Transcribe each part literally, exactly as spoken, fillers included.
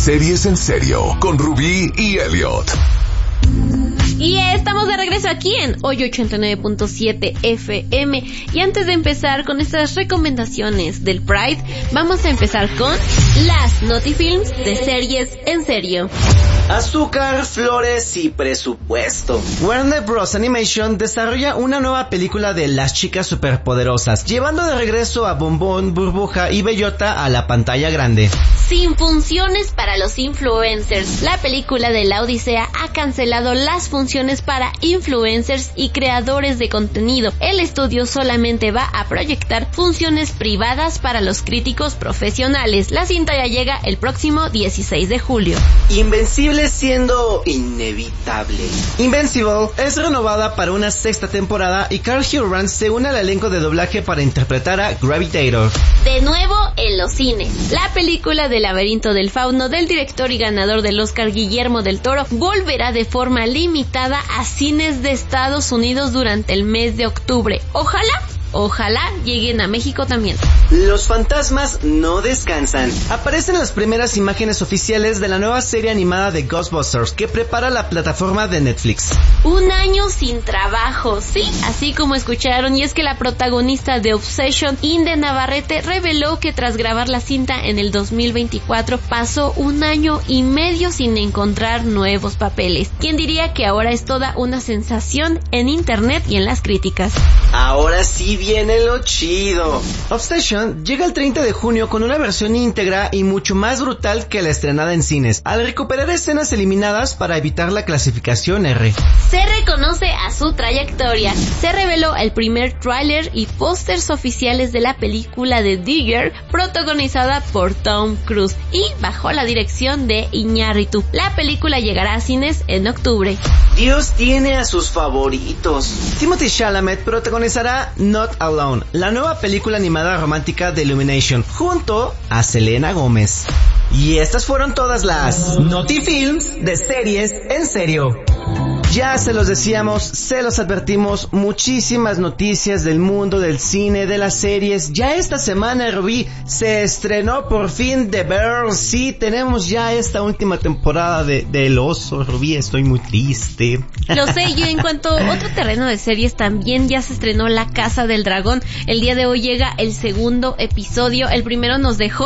Series en Serio con Rubí y Elliot. Y estamos de regreso aquí en Hoy ochenta y nueve punto siete F M. Y antes de empezar con estas recomendaciones del Pride, vamos a empezar con las Notifilms de Series en Serio. Azúcar, flores y presupuesto. Warner Bros. Animation desarrolla una nueva película de las chicas superpoderosas, llevando de regreso a Bombón, Burbuja y Bellota a la pantalla grande. Sin funciones para los influencers, la película de la Odisea ha cancelado las funciones para influencers y creadores de contenido. El estudio solamente va a proyectar funciones privadas para los críticos profesionales. La cinta ya llega el próximo dieciséis de julio. Invencible siendo inevitable. Invincible es renovada para una sexta temporada y Carl Urban se une al elenco de doblaje para interpretar a Gravitator. De nuevo en los cines, la película de Laberinto del Fauno del director y ganador del Oscar Guillermo del Toro volverá de forma limitada a cines de Estados Unidos durante el mes de octubre. Ojalá Ojalá lleguen a México también. Los fantasmas no descansan. Aparecen las primeras imágenes oficiales de la nueva serie animada de Ghostbusters que prepara la plataforma de Netflix. Un año sin trabajo, sí, así como escucharon, y es que la protagonista de Obsession, Inde Navarrete, reveló que tras grabar la cinta en el dos mil veinticuatro pasó un año y medio sin encontrar nuevos papeles. ¿Quién diría que ahora es toda una sensación en internet y en las críticas? Ahora sí viene lo chido. Obsession llega el treinta de junio con una versión íntegra y mucho más brutal que la estrenada en cines, al recuperar escenas eliminadas para evitar la clasificación R. Se reconoce a su trayectoria. Se reveló el primer tráiler y pósters oficiales de la película de Digger, protagonizada por Tom Cruise y bajo la dirección de Iñárritu. La película llegará a cines en octubre. Dios tiene a sus favoritos. Timothée Chalamet protagonizará Not Alone, la nueva película animada romántica de Illumination, junto a Selena Gómez. Y estas fueron todas las Notifilms de Series en Serio. Ya se los decíamos, se los advertimos, muchísimas noticias del mundo del cine, de las series. Ya esta semana, Rubí, se estrenó por fin The Bear. Sí, tenemos ya esta última temporada de, de El Oso, Rubí, estoy muy triste. Lo sé, yo en cuanto a otro terreno de series, también ya se estrenó La Casa del Dragón. El día de hoy llega el segundo episodio. El primero nos dejó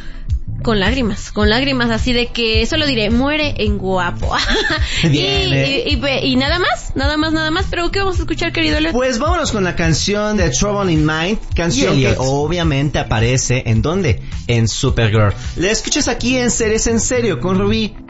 con lágrimas, con lágrimas, así de que eso lo diré, muere en guapo. Bien, y, eh. y, y, y nada más, nada más, nada más. Pero ¿qué vamos a escuchar, querido Leo? Pues vámonos con la canción de Trouble in Mind, canción que obviamente aparece ¿en dónde? En Supergirl. La escuchas aquí en Series en Serio con Rubí